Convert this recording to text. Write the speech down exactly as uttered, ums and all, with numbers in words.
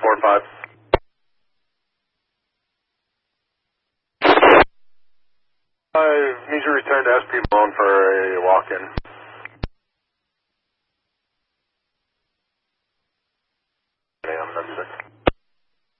four five. I need you to return to S P Malone for a walk-in. Damn, that's it.